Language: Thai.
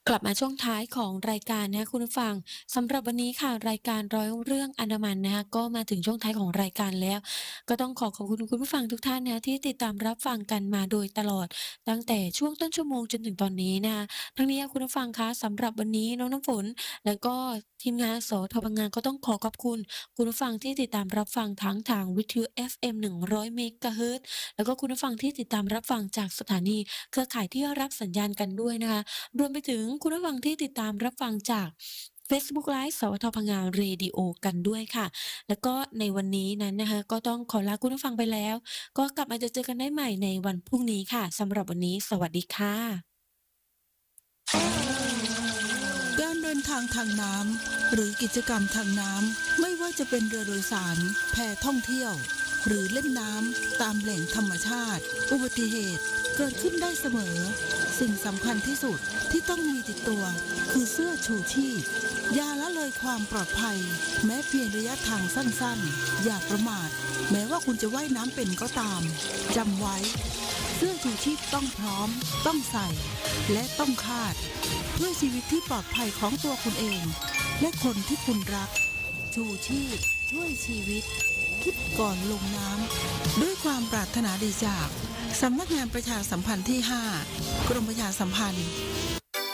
กลับมาช่วงท้ายของรายการนะคะคุณผู้ฟังสำหรับวันนี้ค่ะรายการร้อยเรื่องอันดามันนะคะก็มาถึงช่วงท้ายของรายการแล้วก็ต้องขอขอบคุณคุณผู้ฟังทุกท่านนะคะที่ติดตามรับฟังกันมาโดยตลอดตั้งแต่ช่วงต้นชั่วโมงจนถึงตอนนี้นะคะทั้งนี้คุณผู้ฟังคะสำหรับวันนี้น้องน้ำฝนแล้วก็ทีมงานสทพงก็ต้องขอขอบคุณคุณผู้ฟังที่ติดตามรับฟังทั้งทางวิทยุ FM 100เมกะเฮิรตซ์แล้วก็คุณผู้ฟังที่ติดตามรับฟังจากสถานีเครือข่ายที่รับสัญญาณกันด้วยนะคะ รวมไปถึงคุณผู้ฟังที่ติดตามรับฟังจากเฟซบุ๊กไลฟ์สวทพงเรดิโอกันด้วยค่ะ แล้วก็ในวันนี้นั้นนะคะก็ต้องขอลาคุณผู้ฟังไปแล้ว ก็กลับมาเจอกันได้ใหม่ในวันพรุ่งนี้ค่ะ สำหรับวันนี้สวัสดีค่ะการเดินทางทางน้ำหรือกิจกรรมทางน้ำไม่ว่าจะเป็นเรือโดยสารแพท่องเที่ยวหรือเล่นน้ำตามแหล่งธรรมชาติอุบัติเหตุเกิดขึ้นได้เสมอสิ่งสำคัญที่สุดที่ต้องมีติดตัวคือเสื้อชูชีพอย่าละเลยความปลอดภัยแม้เพียงระยะทางสั้นๆอย่าประมาทแม้ว่าคุณจะว่ายน้ำเป็นก็ตามจำไว้เสื้อชูชีพต้องพร้อมต้องใส่และต้องคาดเพื่อชีวิตที่ปลอดภัยของตัวคุณเองและคนที่คุณรักชูชีพช่วยชีวิตคิดก่อนลงน้ำด้วยความปรารถนาดีจากสำนักงานประชาสัมพันธ์ที่5กรมประชาสัมพันธ์